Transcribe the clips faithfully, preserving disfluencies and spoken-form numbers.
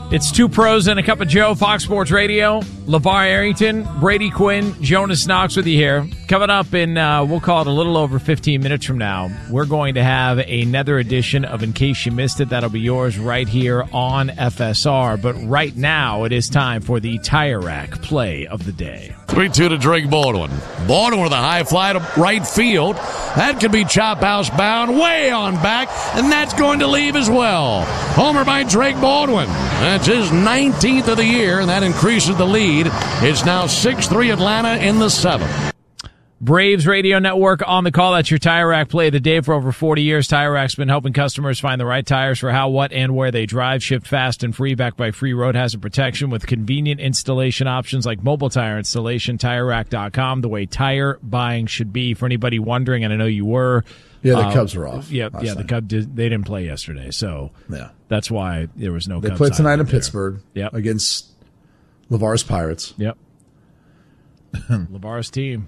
It's Two Pros and a Cup of Joe, Fox Sports Radio. LeVar Arrington, Brady Quinn, Jonas Knox with you here. Coming up in, uh, we'll call it a little over fifteen minutes from now, we're going to have another edition of In Case You Missed It. That'll be yours right here on F S R. But right now, it is time for the Tire Rack play of the day. three two to Drake Baldwin. Baldwin with a high fly to right field. That could be chop house bound way on back, and that's going to leave as well. Homer by Drake Baldwin. That's his nineteenth of the year, and that increases the lead. It's now six three Atlanta in the seventh. Braves Radio Network on the call. That's your Tire Rack play of the day. For over forty years, Tire Rack's been helping customers find the right tires for how, what, and where they drive. Shipped fast and free, backed by free road hazard protection with convenient installation options like mobile tire installation. Tire Rack dot com, the way tire buying should be. For anybody wondering, and I know you were. Yeah, the uh, Cubs were off. Yeah, yeah, the Cubs did, they didn't play yesterday, so yeah, that's why there was no. They Cubs played tonight in there. Pittsburgh. Yep. Against LeVar's Pirates. Yep. LeVar's team.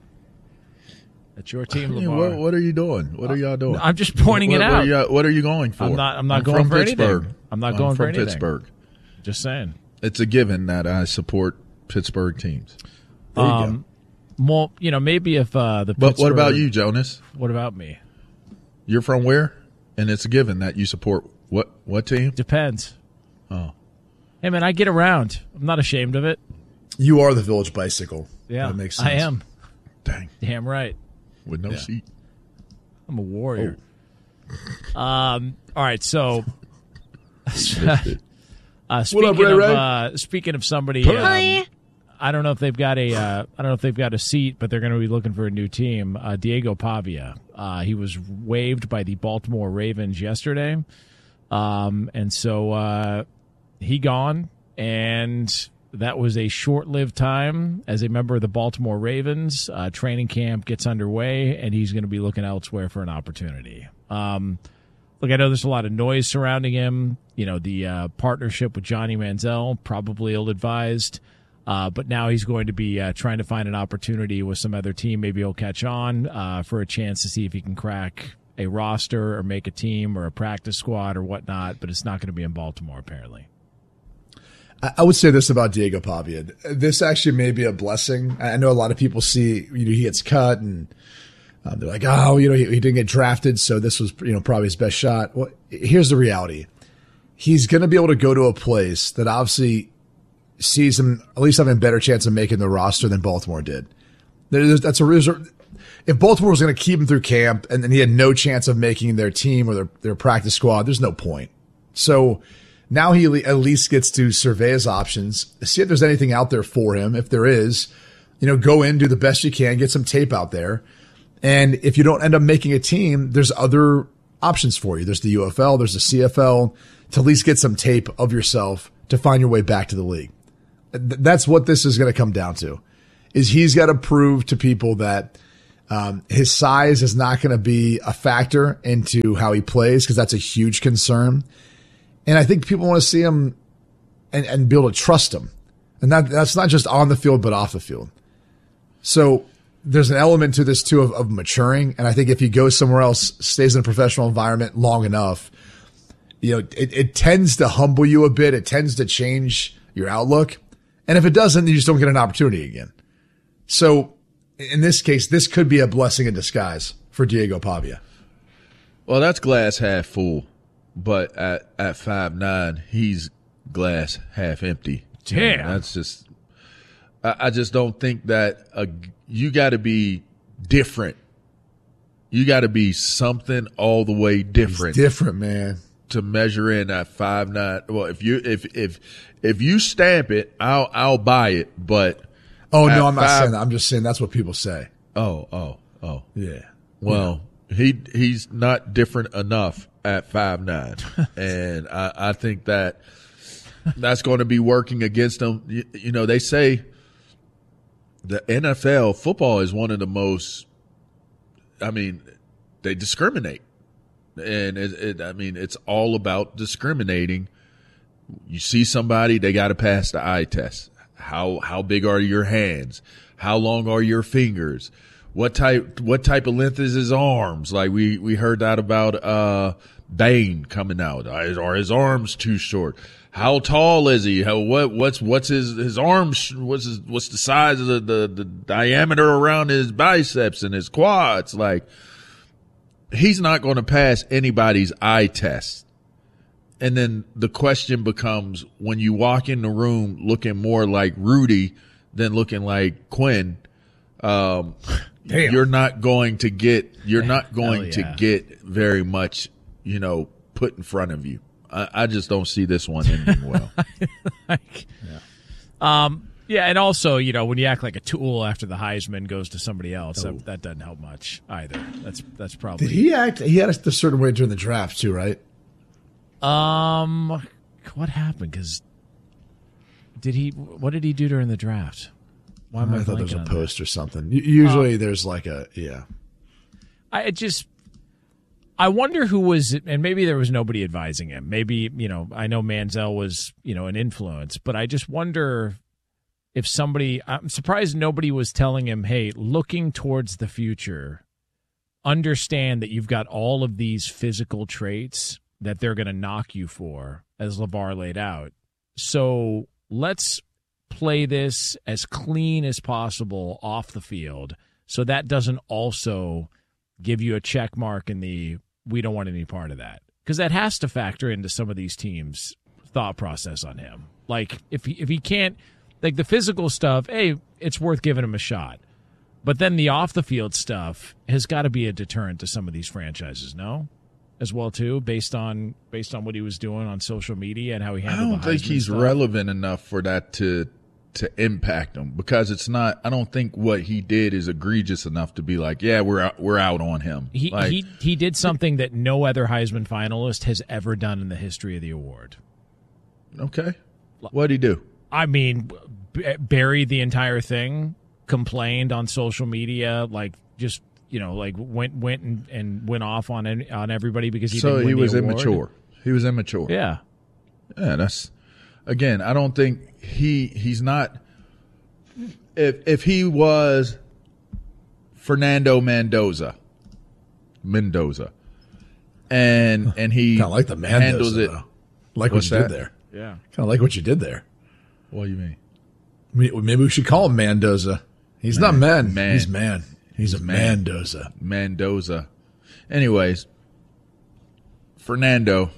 That's your team, LeVar. Yeah, what, what are you doing? What are y'all doing? I'm just pointing what, it what out. Are you, what are you going for? I'm not. I'm not I'm going from for Pittsburgh. anything. I'm not I'm going for from anything. Pittsburgh. Just saying. It's a given that I support Pittsburgh teams. There you Um, well, you know, maybe if uh, the But Pittsburgh, what about you, Jonas? What about me? You're from where? And it's a given that you support what what team? Depends. Oh. Hey, man, I get around. I'm not ashamed of it. You are the Village Bicycle. Yeah, that makes sense. I am. Dang. Damn right. With no Yeah. seat. I'm a warrior. Um. All right. So, uh, speaking up, Ray of Ray? uh, speaking of somebody, um, I don't know if they've got a uh, I don't know if they've got a seat, but they're going to be looking for a new team. Uh, Diego Pavia. Uh, he was waived by the Baltimore Ravens yesterday, um, and so uh, he gone, and that was a short-lived time as a member of the Baltimore Ravens. Uh, training camp gets underway, and he's going to be looking elsewhere for an opportunity. Um, look, I know there's a lot of noise surrounding him. You know, the uh, partnership with Johnny Manziel, probably ill-advised. Uh, but now he's going to be uh, trying to find an opportunity with some other team. Maybe he'll catch on uh, for a chance to see if he can crack a roster or make a team or a practice squad or whatnot. But it's not going to be in Baltimore, apparently. I would say this about Diego Pavia. This actually may be a blessing. I know a lot of people see, you know, he gets cut and um, they're like, oh, you know, he, he didn't get drafted, so this was, you know, probably his best shot. Well, here's the reality. He's going to be able to go to a place that obviously sees him at least having a better chance of making the roster than Baltimore did. There's, that's a reserve. If Baltimore was going to keep him through camp and then he had no chance of making their team or their, their practice squad, there's no point. So now he at least gets to survey his options, see if there's anything out there for him. If there is, you know, go in, do the best you can, get some tape out there. And if you don't end up making a team, there's other options for you. There's the U F L, there's the C F L, to at least get some tape of yourself to find your way back to the league. That's what this is going to come down to, is he's got to prove to people that um, his size is not going to be a factor into how he plays, because that's a huge concern. And I think people want to see him and, and be able to trust him. And that, that's not just on the field, but off the field. So there's an element to this, too, of, of maturing. And I think if he goes somewhere else, stays in a professional environment long enough, you know, it, it tends to humble you a bit. It tends to change your outlook. And if it doesn't, you just don't get an opportunity again. So in this case, this could be a blessing in disguise for Diego Pavia. Well, that's glass half full. But at at five nine, he's glass half empty. Damn, and that's just. I, I just don't think that uh, you got to be different. You got to be something all the way different. He's different, man. To measure in at five nine. Well, if you if if if you stamp it, I'll I'll buy it. But oh no, I'm not five, saying that. I'm just saying that's what people say. Oh oh oh yeah. Well, yeah. he he's not different enough at five nine, and I, I think that that's going to be working against them. You, you know, they say the N F L football is one of the most. I mean, they discriminate, and it, it, I mean, it's all about discriminating. You see somebody, they got to pass the eye test. How how big are your hands? How long are your fingers? What type what type of length is his arms? Like we, we heard that about uh, Bane coming out. Are his arms too short? How tall is he? How what what's what's his his arms? What's his what's the size of the, the the diameter around his biceps and his quads? Like, he's not going to pass anybody's eye test. And then the question becomes, when you walk in the room looking more like Rudy than looking like Quinn, um, you're not going to get, you're not going yeah. to get very much, you know, put in front of you. I, I just don't see this one ending well. like, yeah. Um, yeah. And also, you know, when you act like a tool after the Heisman goes to somebody else, oh. that, that doesn't help much either. That's, that's probably. Did he act, he had a certain way during the draft too, right? Um, what happened? Because did he? What did he do during the draft? Why am I, I thought there was a post that? or something. Usually, um, there's like a yeah. I just, I wonder who was, and maybe there was nobody advising him. Maybe, you know, I know Manziel was, you know, an influence, but I just wonder if somebody. I'm surprised nobody was telling him, "Hey, looking towards the future, understand that you've got all of these physical traits that they're going to knock you for," as LeVar laid out. So let's play this as clean as possible off the field, so that doesn't also give you a check mark in the we don't want any part of that. Because that has to factor into some of these teams' thought process on him. Like, if he, if he can't, like the physical stuff, hey, it's worth giving him a shot. But then the off-the-field stuff has got to be a deterrent to some of these franchises, no? As well too, based on based on what he was doing on social media and how he handled. I don't the think Heisman he's stuff. relevant enough for that to to impact him, because it's not. I don't think what he did is egregious enough to be like, yeah, we're out, we're out on him. He like, he he did something that no other Heisman finalist has ever done in the history of the award. Okay, what'd he do? I mean, b- buried the entire thing, complained on social media, like just. You know, like went went and, and went off on on everybody because he so didn't win he the was award. immature. He was immature. Yeah, yeah. That's again. I don't think he he's not. If if he was Fernando Mendoza, Mendoza, and and he kind of like the Mendoza, handles it. Though. Like What's what you that? did there. Yeah, kind of like what you did there. What do you mean? Maybe we should call him Mendoza. He's man, not man. man. He's man. He's a Man, Mendoza. Mendoza. Anyways, Fernando,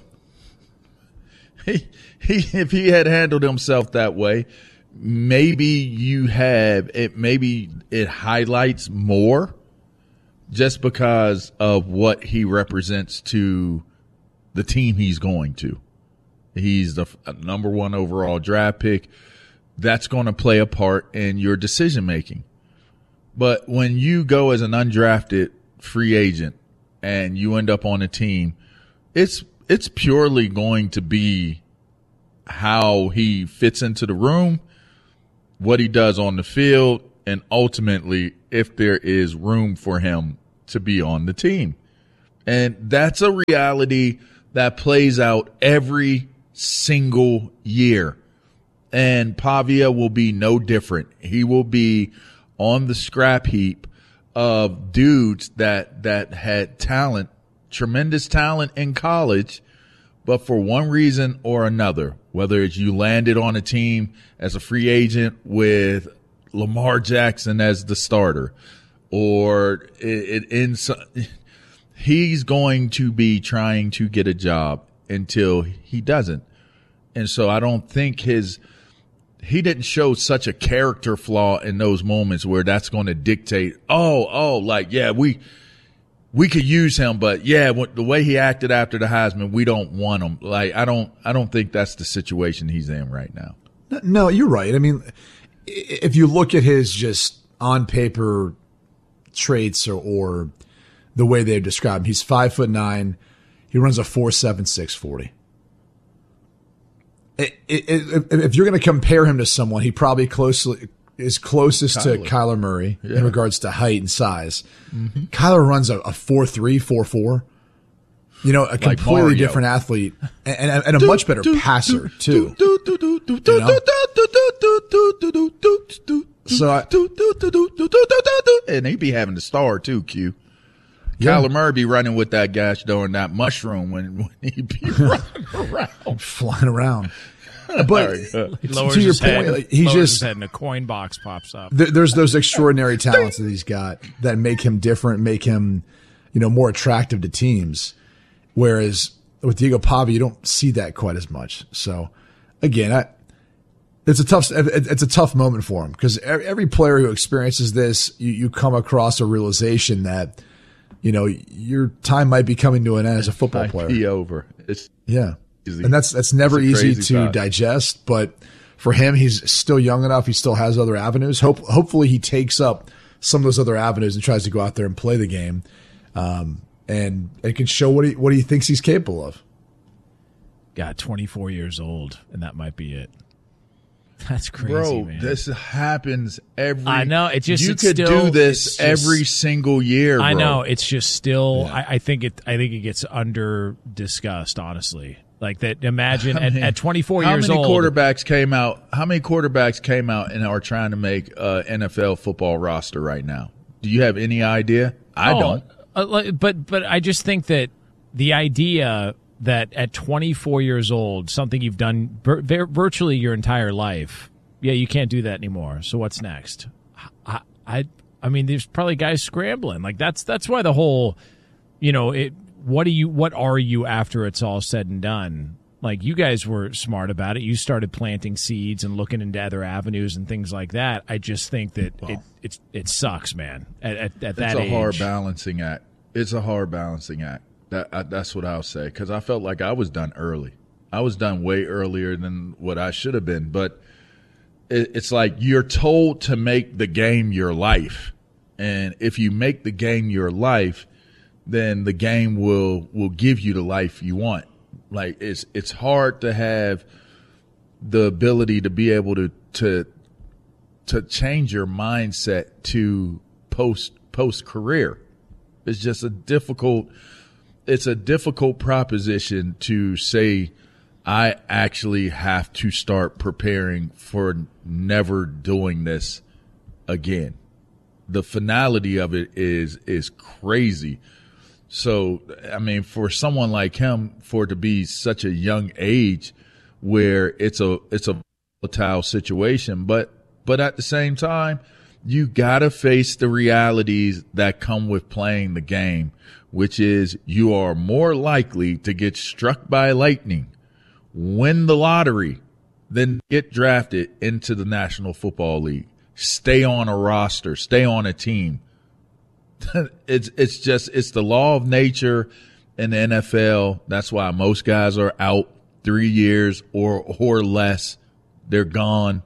he, he, if he had handled himself that way, maybe you have it. Maybe it highlights more just because of what he represents to the team he's going to. He's the number one overall draft pick. That's going to play a part in your decision making. But when you go as an undrafted free agent and you end up on a team, it's it's purely going to be how he fits into the room, what he does on the field, and ultimately if there is room for him to be on the team. And that's a reality that plays out every single year. And Pavia will be no different. He will be on the scrap heap of dudes that that had talent, tremendous talent in college, but for one reason or another, whether it's you landed on a team as a free agent with Lamar Jackson as the starter, or it, it ends, he's going to be trying to get a job until he doesn't. And so I don't think his He didn't show such a character flaw in those moments where that's going to dictate, oh, oh, like, yeah, we we could use him, but yeah, what, the way he acted after the Heisman, we don't want him. Like, I don't, I don't think that's the situation he's in right now. No, you're right. I mean, if you look at his just on paper traits or, or the way they've described him, he's five foot nine. He runs a four seven six forty. It, it, it, if you're going to compare him to someone, he probably closely is closest Kyler. to Kyler Murray yeah. in regards to height and size. Mm-hmm. Kyler runs a, a four three, four four. You know, a like completely Mario. different athlete and, and, and a much better passer too. So I, and he'd be having to star too, Q. Yeah. Kyler Murray be running with that gosh darn that mushroom when, when he be running around. Flying around. But he lowers to your his point, head, like, he's lowers just his head and a coin box pops up. There, there's those extraordinary talents that he's got that make him different, make him, you know, more attractive to teams. Whereas with Diego Pavia, you don't see that quite as much. So again, I, it's a tough, it's a tough moment for him because every player who experiences this, you, you come across a realization that, you know, your time might be coming to an end as a football it player. Be over. It's yeah. Easy. And that's that's never easy to thought. digest, but for him, he's still young enough. He still has other avenues. Hope, hopefully he takes up some of those other avenues and tries to go out there and play the game, um, and and can show what he what he thinks he's capable of. God, twenty-four years old, and that might be it. That's crazy, bro. Man. This happens every. I know. It just you it's could still, do this just, every single year. Bro. I know. It's just still. Yeah. I, I think it. I think it gets under discussed. Honestly, like that. Imagine I at, mean, at twenty-four how years many old. quarterbacks came out? How many quarterbacks came out and are trying to make a N F L football roster right now? Do you have any idea? I oh, don't. Uh, but but I just think that the idea that at twenty-four years old, something you've done vir- virtually your entire life. Yeah, you can't do that anymore. So what's next? I, I, I mean, there's probably guys scrambling. Like that's that's why the whole, you know, it. What do you? What are you after it's all said and done? Like you guys were smart about it. You started planting seeds and looking into other avenues and things like that. I just think that well, it it it sucks, man. At at, at that age, it's a hard balancing act. It's a hard balancing act. That I, that's what I'll say because I felt like I was done early. I was done way earlier than what I should have been, but. It's like you're told to make the game your life. And if you make the game your life, then the game will will give you the life you want. Like it's it's hard to have the ability to be able to to to change your mindset to post post career. It's just a difficult it's a difficult proposition to say I actually have to start preparing for never doing this again. The finality of it is is crazy. So, I mean, for someone like him, for it to be such a young age where it's a it's a volatile situation, but but at the same time, you gotta face the realities that come with playing the game, which is you are more likely to get struck by lightning, win the lottery, then get drafted into the National Football League, stay on a roster, stay on a team. it's it's just it's the law of nature in the N F L. That's why most guys are out three years or or less. They're gone,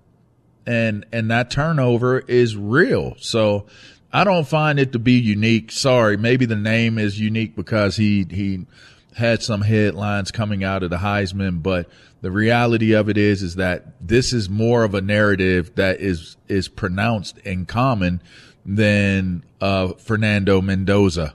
and and that turnover is real. So I don't find it to be unique. Sorry, maybe the name is unique because he he had some headlines coming out of the Heisman, but the reality of it is, is that this is more of a narrative that is, is pronounced in common than, uh, Fernando Mendoza.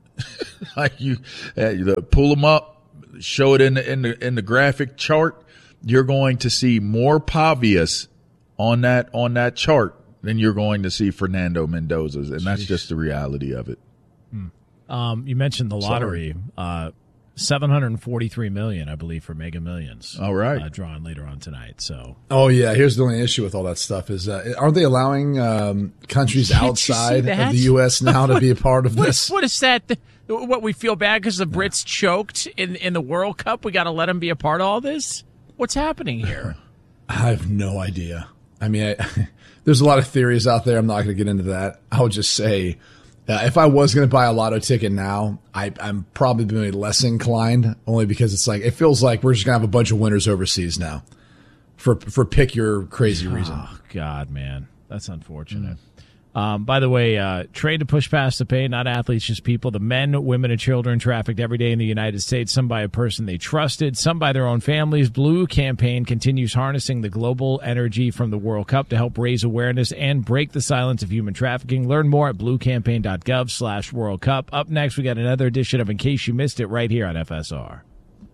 Like you, uh, you pull them up, show it in the, in the, in the graphic chart. You're going to see more Pavias on that, on that chart than you're going to see Fernando Mendoza's. And that's Jeez. just the reality of it. Hmm. Um, you mentioned the lottery, Sorry. uh, seven hundred forty-three million dollars, I believe, for Mega Millions. All right. Uh, drawn later on tonight. So. Oh, yeah. Here's the only issue with all that stuff is, uh, aren't they allowing um, countries outside of the U S now to be a part of what, this? What is that? What, we feel bad because the Brits yeah. choked in, in the World Cup? We got to let them be a part of all this? What's happening here? I have no idea. I mean, I, there's a lot of theories out there. I'm not going to get into that. I would just say, Uh, if I was going to buy a lotto ticket now, I, I'm probably going to be less inclined, only because it's like it feels like we're just going to have a bunch of winners overseas now, for for pick your crazy reason. Oh God, man, that's unfortunate. Mm. Um, by the way, uh, trained to push past the pain, not athletes, just people. The men, women, and children trafficked every day in the United States, some by a person they trusted, some by their own families. Blue Campaign continues harnessing the global energy from the World Cup to help raise awareness and break the silence of human trafficking. Learn more at bluecampaign.gov slash World Cup. Up next, we got another edition of In Case You Missed It right here on F S R.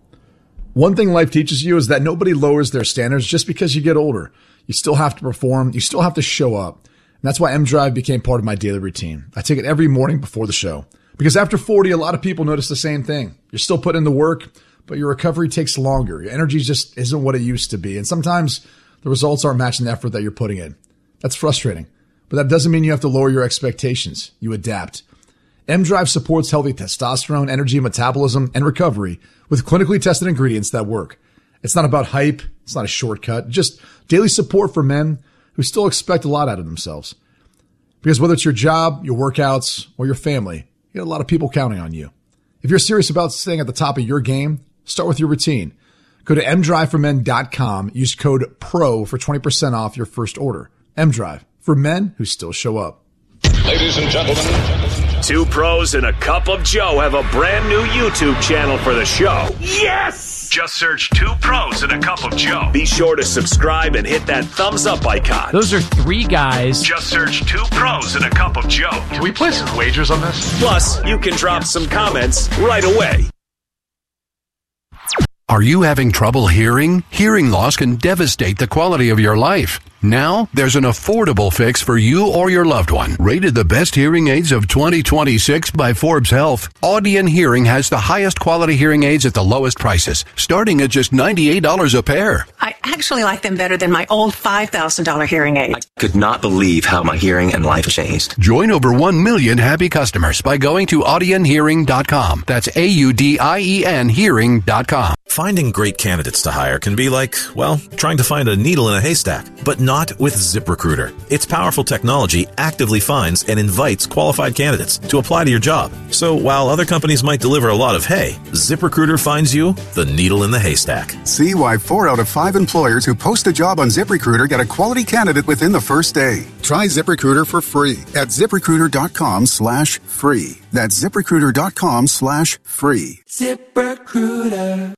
One thing life teaches you is that nobody lowers their standards just because you get older. You still have to perform. You still have to show up. And that's why M Drive became part of my daily routine. I take it every morning before the show. Because after forty, a lot of people notice the same thing. You're still putting in the work, but your recovery takes longer. Your energy just isn't what it used to be. And sometimes the results aren't matching the effort that you're putting in. That's frustrating. But that doesn't mean you have to lower your expectations. You adapt. M-Drive supports healthy testosterone, energy, metabolism, and recovery with clinically tested ingredients that work. It's not about hype. It's not a shortcut. Just daily support for men who still expect a lot out of themselves. Because whether it's your job, your workouts, or your family, you got a lot of people counting on you. If you're serious about staying at the top of your game, start with your routine. Go to m drive for men dot com. Use code PRO for twenty percent off your first order. M-Drive, for men who still show up. Ladies and gentlemen, Two Pros and a Cup of Joe have a brand new YouTube channel for the show. Yes! Just search Two Pros and a Cup of Joe. Be sure to subscribe and hit that thumbs up icon. Those are three guys. Just search Two Pros and a Cup of Joe. can we play some wagers on this? Plus, you can drop some comments right away. Are you having trouble hearing? Hearing loss can devastate the quality of your life. Now, there's an affordable fix for you or your loved one. Rated the best hearing aids of twenty twenty-six by Forbes Health, Audion Hearing has the highest quality hearing aids at the lowest prices, starting at just ninety-eight dollars a pair. I actually like them better than my old five thousand dollars hearing aid. I could not believe how my hearing and life changed. Join over one million happy customers by going to audion hearing dot com. That's A U D I E N hearing dot com. Finding great candidates to hire can be like, well, trying to find a needle in a haystack, but not with ZipRecruiter. Its powerful technology actively finds and invites qualified candidates to apply to your job. So while other companies might deliver a lot of hay, ZipRecruiter finds you the needle in the haystack. See why four out of five employers who post a job on ZipRecruiter get a quality candidate within the first day. Try ZipRecruiter for free at ZipRecruiter.com slash free. That's ZipRecruiter.com slash free. ZipRecruiter.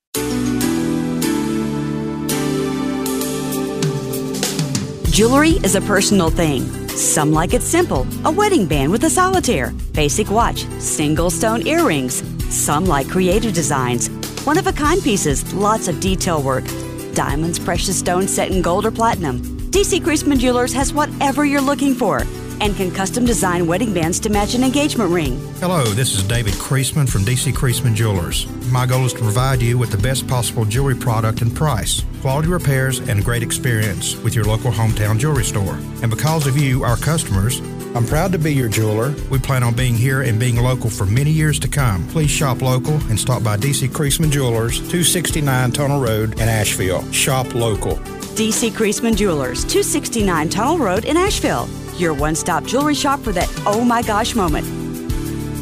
Jewelry is a personal thing. Some like it simple, a wedding band with a solitaire, basic watch, single stone earrings. Some like creative designs, one-of-a-kind pieces, lots of detail work. Diamonds, precious stones set in gold or platinum. D C Creasman Jewelers has whatever you're looking for and can custom design wedding bands to match an engagement ring. Hello, this is David Creasman from D C Creasman Jewelers. My goal is to provide you with the best possible jewelry product and price, quality repairs, and great experience with your local hometown jewelry store. And because of you, our customers, I'm proud to be your jeweler. We plan on being here and being local for many years to come. Please shop local and stop by D C Creasman Jewelers, two sixty-nine Tunnel Road in Asheville. Shop local. D C Creasman Jewelers, two sixty-nine Tunnel Road in Asheville. Your one-stop jewelry shop for that oh my gosh moment.